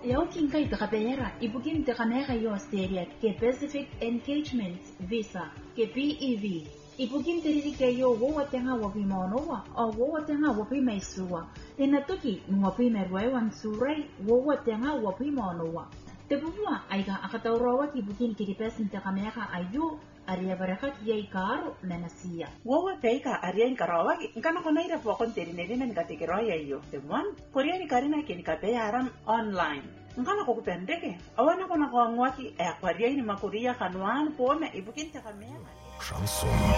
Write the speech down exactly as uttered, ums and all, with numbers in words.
Yau kin kai ta kabera ibugin ta kamera yo Australia ke Pacific Engagement Visa ke P E V. Ibugin tiri ke yo wo watenga wo bimono wa o wo watenga wo bimaisua. Inatuki mo bimerwe wan surai wo watenga wo bimono wa. Tebua aiga akataurawa ki bugin ki pesin ta kamera ayu aria baraka ki ai karo menasia. Wo teika aria inkarawa ngana kona ira pokon teri nene men katikero ya yo. Temuan korea ni karina ki ni kape aram online. Ngana ko kupendeke awana kona ko ngwaki e akwaria ni makuria kanwan pome ibukin ta kamera. Шансон.